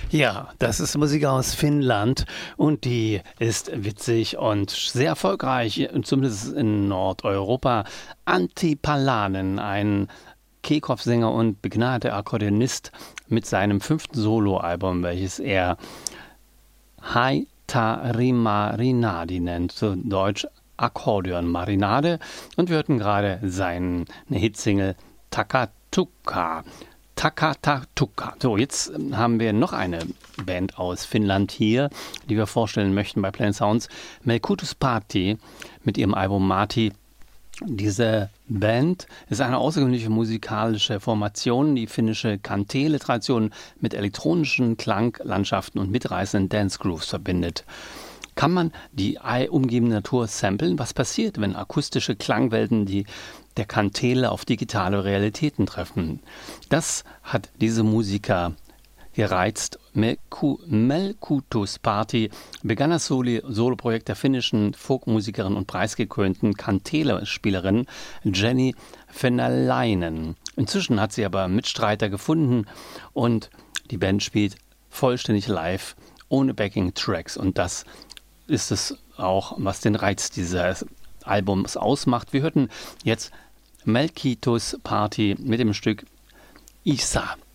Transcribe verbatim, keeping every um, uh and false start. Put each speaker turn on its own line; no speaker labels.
Ja, das ist Musik aus Finnland und die ist witzig und sehr erfolgreich, zumindest in Nordeuropa. Antti Palanen, ein Kehlkopfsänger und begnadeter Akkordeonist mit seinem fünften Soloalbum, welches er Haitari-Marinadi nennt, zu Deutsch Akkordeon-Marinade. Und wir hörten gerade seine Hitsingle Takatuka. Takatuka. So, jetzt haben wir noch eine Band aus Finnland hier, die wir vorstellen möchten bei Planet Sounds. Melkutus Party mit ihrem Album Marti. Diese Band ist eine außergewöhnliche musikalische Formation, die finnische Kantele-Tradition mit elektronischen Klanglandschaften und mitreißenden Dance-Grooves verbindet. Kann man die umgebende Natur samplen? Was passiert, wenn akustische Klangwelten die der Kantele auf digitale Realitäten treffen? Das hat diese Musiker gereizt. Melku, Melkutus Party begann das Soloprojekt der finnischen Folkmusikerin und preisgekrönten Kantele-Spielerin Jenny Fenalainen. Inzwischen hat sie aber Mitstreiter gefunden und die Band spielt vollständig live, ohne Backing-Tracks, und das ist es auch, was den Reiz dieses Albums ausmacht. Wir hörten jetzt Melkutus Party mit dem Stück Isa.